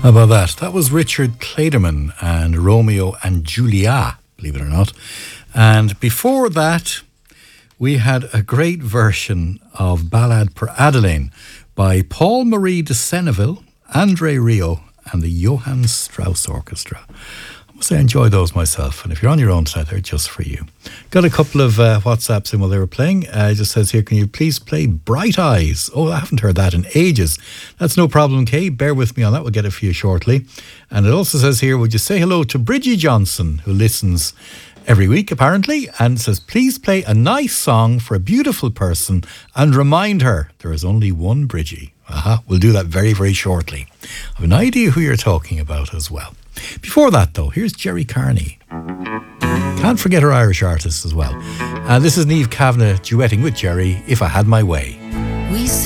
How about that? That was Richard Clayderman and Romeo and Julia, believe it or not. And before that, we had a great version of Ballad per Adeline by Paul Marie de Senneville, Andre Rio, and the Johann Strauss Orchestra. I must say I enjoy those myself, and if you're on your own tonight, they're just for you. Got a couple of WhatsApps in while they were playing. It just says here, can you please play Bright Eyes? Oh, I haven't heard that in ages. That's no problem, Kay. Bear with me on that. We'll get it for you shortly. And it also says here, would you say hello to Bridgie Johnson, who listens every week, apparently, and says, please play a nice song for a beautiful person and remind her there is only one Bridgie. We'll do that very, very shortly. I have an idea who you're talking about as well. Before that, though, here's Jerry Carney. Can't forget her Irish artists as well. This is Niamh Kavanagh duetting with Jerry, If I Had My Way.